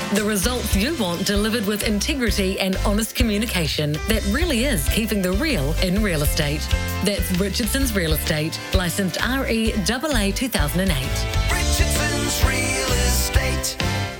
The results you want delivered with integrity and honest communication that really is keeping the real in real estate. That's Richardson's Real Estate, licensed REAA 2008. Richardson's Real Estate.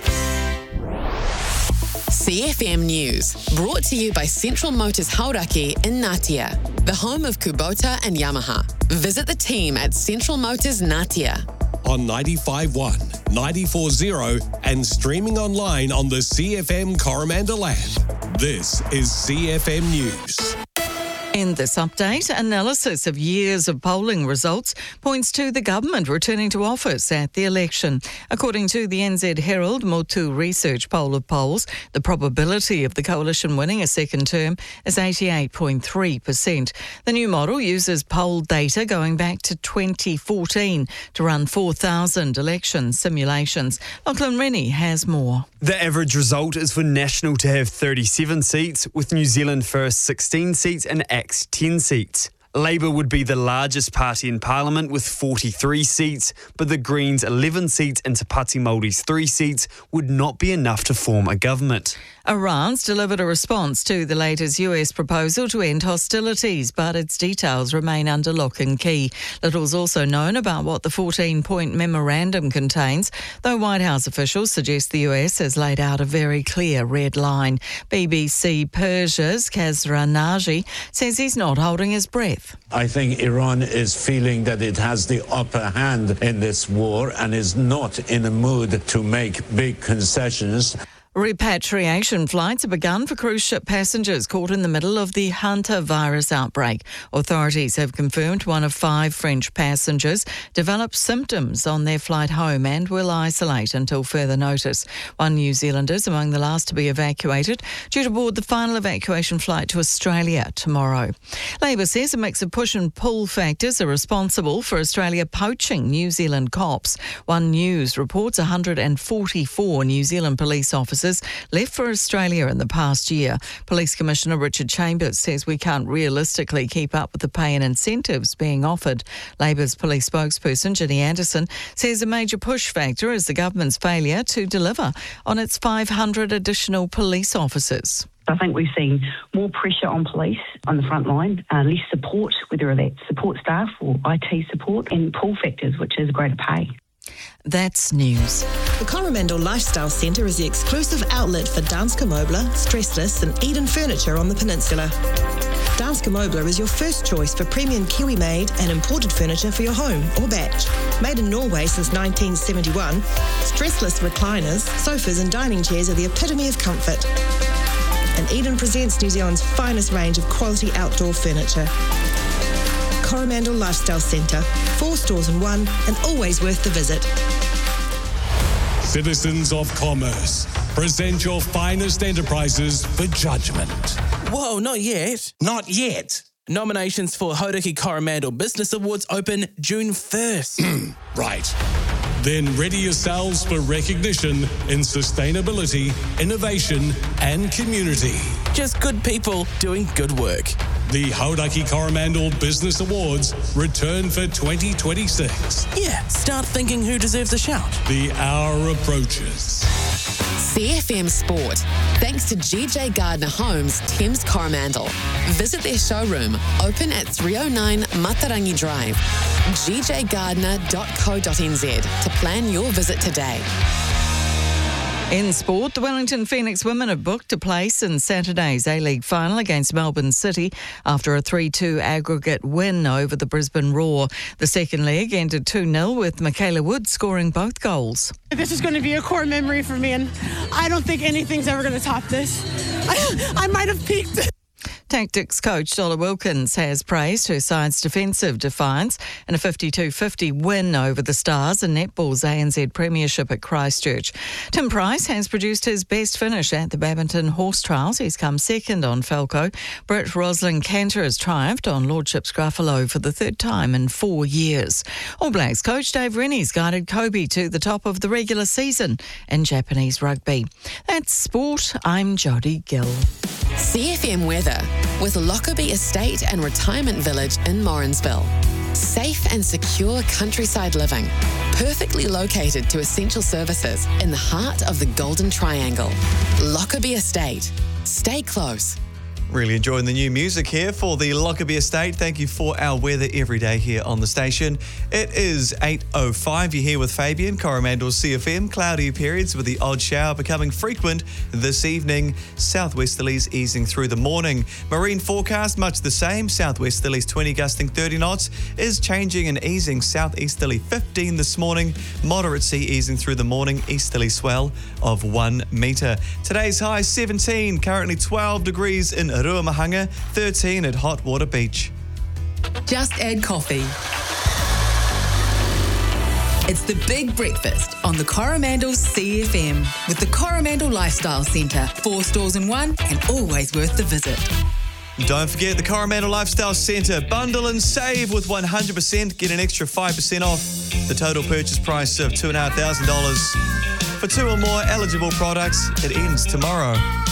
CFM News, brought to you by Central Motors Hauraki in Ngatea, the home of Kubota and Yamaha. Visit the team at Central Motors Ngatea. On 95.1, 94.0 and streaming online on the CFM Coromandel app. This is CFM News. In this update, analysis of years of polling results points to the government returning to office at the election. According to the NZ Herald Motu Research poll of polls, the probability of the coalition winning a second term is 88.3%. The new model uses poll data going back to 2014 to run 4,000 election simulations. Lachlan Rennie has more. The average result is for National to have 37 seats, with New Zealand First 16 seats and ACT 10 seats. Labour would be the largest party in Parliament with 43 seats, but the Greens' 11 seats and Te Pāti Māori's 3 seats would not be enough to form a government. Iran's delivered a response to the latest US proposal to end hostilities, but its details remain under lock and key. Little's also known about what the 14-point memorandum contains, though White House officials suggest the US has laid out a very clear red line. BBC Persia's Kasra Naji says he's not holding his breath. I think Iran is feeling that it has the upper hand in this war and is not in a mood to make big concessions. Repatriation flights have begun for cruise ship passengers caught in the middle of the hantavirus outbreak. Authorities have confirmed one of 5 French passengers developed symptoms on their flight home and will isolate until further notice. One New Zealander is among the last to be evacuated, due to board the final evacuation flight to Australia tomorrow. Labour says a mix of push and pull factors are responsible for Australia poaching New Zealand cops. One News reports 144 New Zealand police officers left for Australia in the past year. Police Commissioner Richard Chambers says we can't realistically keep up with the pay and incentives being offered. Labour's police spokesperson Ginny Anderson says a major push factor is the government's failure to deliver on its 500 additional police officers. I think we've seen more pressure on police on the front line, less support, whether that's support staff or IT support, and pull factors, which is greater pay. That's news. The Coromandel Lifestyle Centre is the exclusive outlet for Danske Møbler, Stressless and Eden Furniture on the peninsula. Danske Møbler is your first choice for premium Kiwi-made and imported furniture for your home or batch. Made in Norway since 1971, stressless recliners, sofas and dining chairs are the epitome of comfort. And Eden presents New Zealand's finest range of quality outdoor furniture. Coromandel Lifestyle Centre, 4 stores in one, and always worth the visit. Citizens of Commerce, present your finest enterprises for judgment. Whoa, not yet. Not yet. Nominations for Hauraki Coromandel Business Awards open June 1st. Right. Then ready yourselves for recognition in sustainability, innovation and community. Just good people doing good work. The Hauraki Coromandel Business Awards return for 2026. Yeah, start thinking who deserves a shout. The hour approaches. CFM Sport, thanks to GJ Gardner Homes, Thames Coromandel. Visit their showroom, open at 309 Matarangi Drive. gjgardner.co.nz to plan your visit today. In sport, the Wellington Phoenix women have booked a place in Saturday's A-League final against Melbourne City after a 3-2 aggregate win over the Brisbane Roar. The second leg ended 2-0 with Michaela Wood scoring both goals. This is going to be a core memory for me, and I don't think anything's ever going to top this. I might have peaked. Tactics coach Dola Wilkins has praised her side's defensive defiance in a 52-50 win over the Stars in netball's ANZ Premiership at Christchurch. Tim Price has produced his best finish at the Badminton Horse Trials. He's come second on Falco. Brit Rosalind Cantor has triumphed on Lordship's Gruffalo for the third time in 4 years. All Blacks coach Dave Rennie's guided Kobe to the top of the regular season in Japanese rugby. That's sport. I'm Jodie Gill. CFM weather with Lockerbie Estate and Retirement Village in Morrinsville. Safe and secure countryside living, perfectly located to essential services in the heart of the Golden Triangle. Lockerbie Estate. Stay close. Really enjoying the new music here for the Lockerbie Estate. Thank you for our weather every day here on the station. It is 8:05. You're here with Fabian, Coromandel CFM. Cloudy periods with the odd shower becoming frequent this evening. Southwesterlies easing through the morning. Marine forecast much the same. Southwesterlies 20 gusting 30 knots is changing and easing. Southeasterly 15 this morning. Moderate sea easing through the morning. Easterly swell of 1 metre. Today's high 17. Currently 12 degrees in Ruamahanga, 13 at Hot Water Beach. Just add coffee. It's the big breakfast on the Coromandel CFM with the Coromandel Lifestyle Centre. 4 stores in one and always worth the visit. Don't forget the Coromandel Lifestyle Centre. Bundle and save with 100%. Get an extra 5% off the total purchase price of $2,500. For 2 or more eligible products, it ends tomorrow.